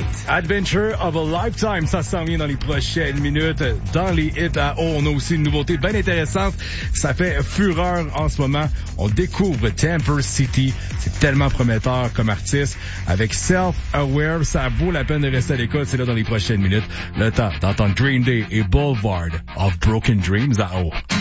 Adventure of a Lifetime, ça s'en vient dans les prochaines minutes. Dans les hits à eau, on a aussi une nouveauté bien intéressante. Ça fait fureur en ce moment. On découvre Tamper City. C'est tellement prometteur comme artiste. Avec Self-Aware, ça vaut la peine de rester à l'écoute. C'est là dans les prochaines minutes. Le temps d'entendre Green Day et Boulevard of Broken Dreams à eau.